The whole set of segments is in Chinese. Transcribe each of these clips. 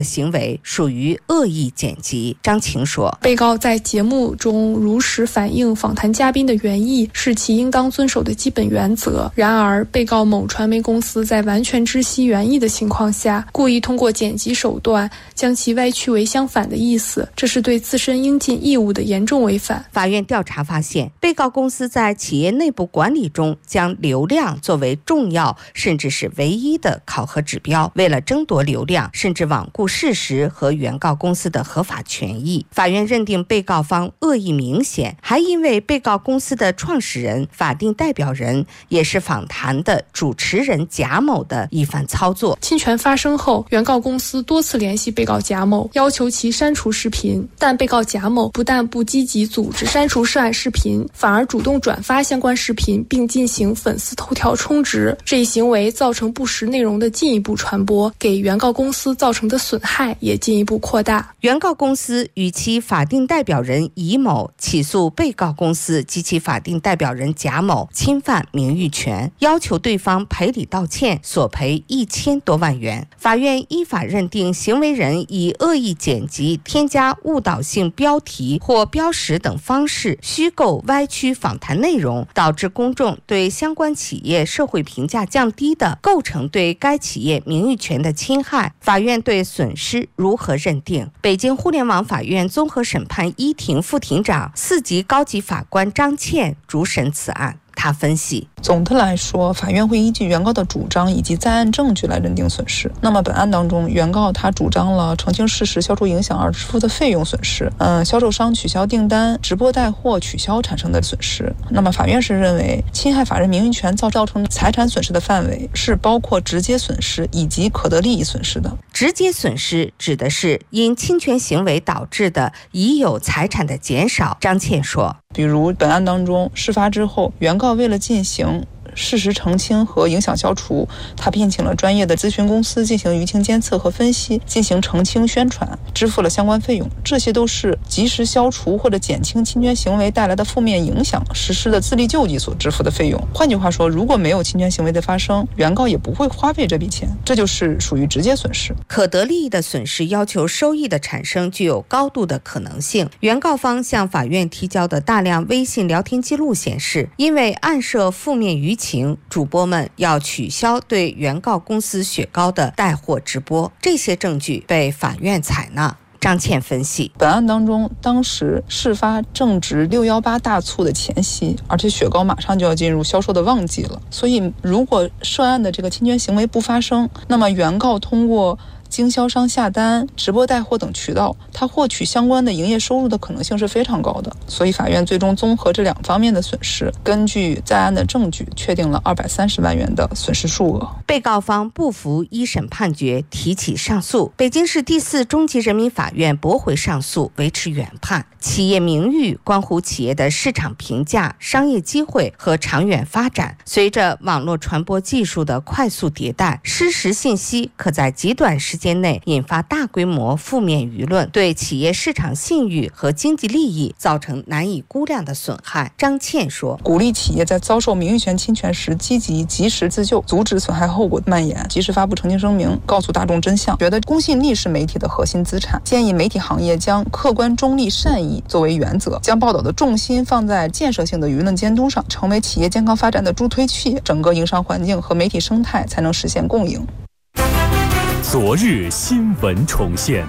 行为属于恶意剪辑。张晴说， 被告在节目中如实反映访谈嘉宾的原意，是其应当遵守的基本原则。然而，被告某传媒公司在完全知悉原意的情况下，故意通过剪辑手段将其歪曲为相反的意思，这是对自身应尽义务的严重违反。 法院调查发现，被告公司在企业内部管理中将流量作为重要甚至是唯一的考核指标，为了争夺流量，甚至罔顾事实和原告公司的合法权益。法院认定被告方恶意明显，还因为被告公司的创始人、法定代表人也是访谈的主持人贾某的一番操作。 侵权发生后，原告公司多次联系被告贾某，要求其删除视频，但被告贾某不但不积极组织删除涉案视频，反而主动转发相关视频，并进行粉丝头条充值。这一行为造成不实内容的进一步传播，给原告公司造成的损害也进一步扩大。 原告公司与其法定代表人乙某起诉被告公司及其法定代表人贾某侵犯名誉权，要求对方赔礼道歉，索赔1000多万元。法院依法认定行为人以恶意剪辑、添加误导性标题或标识等方式虚构歪曲访谈内容，导致公众对相关企业社会评价降低的，构成对该企业名誉权的侵害。法院对损失如何认定？北京互联网法院综合审判一庭副庭长、4级高级法官张倩主审此案。他分析， 总的来说，法院会依据原告的主张以及在案证据来认定损失。那么本案当中，原告他主张了澄清事实、消除影响而支付的费用损失，销售商取消订单、直播带货取消产生的损失。那么法院是认为，侵害法人名誉权造成财产损失的范围是包括直接损失以及可得利益损失的。 直接损失指的是因侵权行为导致的已有财产的减少。张倩说， 比如本案当中，事发之后，原告为了进行事实澄清和影响消除，他聘请了专业的咨询公司进行舆情监测和分析，进行澄清宣传，支付了相关费用。这些都是及时消除或者减轻侵权行为带来的负面影响实施的自力救济所支付的费用。换句话说，如果没有侵权行为的发生，原告也不会花费这笔钱，这就是属于直接损失。 可得利益的损失要求收益的产生具有高度的可能性。原告方向法院提交的大量微信聊天记录显示，因为暗涉负面舆情，主播们要取消对原告公司雪糕的带货直播，这些证据被法院采纳。张倩分析， 本案当中，当时事发正值618大促的前夕，而且雪糕马上就要进入销售的旺季了，所以如果涉案的这个侵权行为不发生，那么原告通过经销商下单、直播带货等渠道，他获取相关的营业收入的可能性是非常高的。所以法院最终综合这2方面的损失，根据在案的证据，确定了230万元的损失数额。 被告方不服一审判决，提起上诉。北京市第4中级人民法院驳回上诉，维持原判。企业名誉关乎企业的市场评价、商业机会和长远发展。随着网络传播技术的快速迭代，失实信息可在极短时间内引发大规模负面舆论，对企业市场信誉和经济利益造成难以估量的损害。张倩说， 鼓励企业在遭受名誉权侵权时积极及时自救，阻止损害后果蔓延，及时发布澄清声明，告诉大众真相。觉得公信力是媒体的核心资产，建议媒体行业将客观中立善意作为原则，将报道的重心放在建设性的舆论监督上，成为企业健康发展的助推器，整个营商环境和媒体生态才能实现共赢。 昨日新闻重现，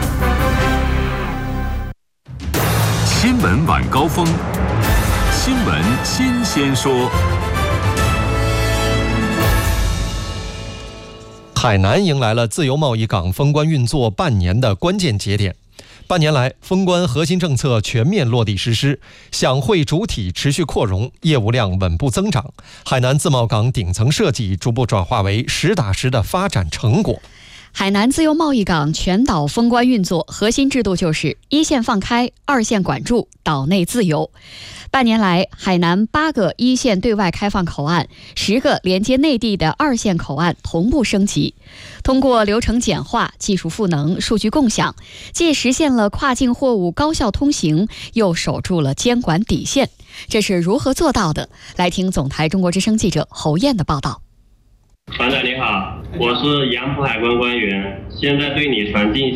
新闻晚高峰，新闻新鲜说。 海南迎来了自由贸易港封关运作半年的关键节点。半年来，封关核心政策全面落地实施，享会主体持续扩容，业务量稳步增长，海南自贸港顶层设计逐步转化为实打实的发展成果。 海南自由贸易港全岛封关运作，核心制度就是一线放开，二线管住，岛内自由。半年来，海南8个一线对外开放口岸、10个连接内地的2线口岸同步升级。通过流程简化、技术赋能、数据共享，既实现了跨境货物高效通行，又守住了监管底线。这是如何做到的？来听总台中国之声记者侯燕的报道。 船长你好，我是杨浦海关官员，现在对你传进